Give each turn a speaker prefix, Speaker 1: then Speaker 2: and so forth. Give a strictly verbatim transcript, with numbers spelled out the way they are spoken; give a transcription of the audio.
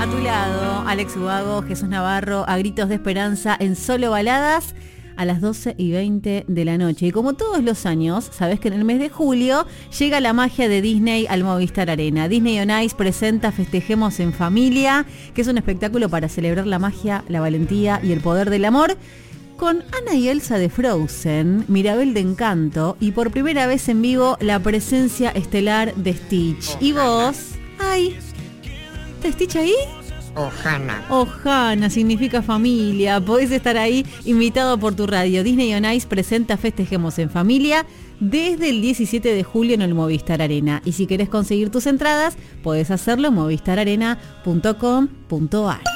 Speaker 1: A tu lado, Alex Ubago, Jesús Navarro, a gritos de esperanza en Solo Baladas a las doce y veinte de la noche. Y como todos los años, sabés que en el mes de julio llega la magia de Disney al Movistar Arena. Disney on Ice presenta Festejemos en Familia, que es un espectáculo para celebrar la magia, la valentía y el poder del amor, con Anna y Elsa de Frozen, Mirabel de Encanto y por primera vez en vivo la presencia estelar de Stitch. Y vos, ay, ¿está Stitch ahí?
Speaker 2: Ohana.
Speaker 1: Ohana significa familia. Podés estar ahí invitado por tu radio. Disney on Ice presenta Festejemos en Familia desde el diecisiete de julio en el Movistar Arena. Y si querés conseguir tus entradas, podés hacerlo en movistar arena punto com punto a r.